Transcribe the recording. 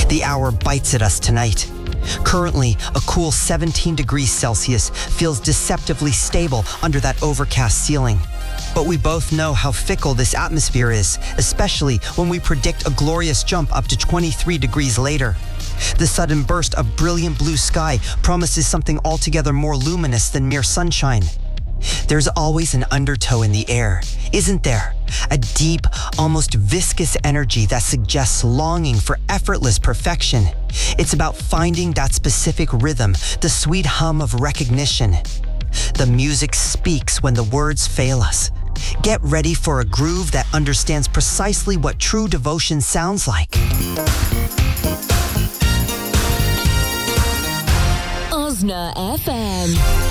The hour bites at us tonight. Currently, a cool 17 degrees Celsius feels deceptively stable under that overcast ceiling. But we both know how fickle this atmosphere is, especially when we predict a glorious jump up to 23 degrees later. The sudden burst of brilliant blue sky promises something altogether more luminous than mere sunshine. There's always an undertow in the air, isn't there? A deep, almost viscous energy that suggests longing for effortless perfection. It's about finding that specific rhythm, the sweet hum of recognition. The music speaks when the words fail us. Get ready for a groove that understands precisely what true devotion sounds like. Osna FM.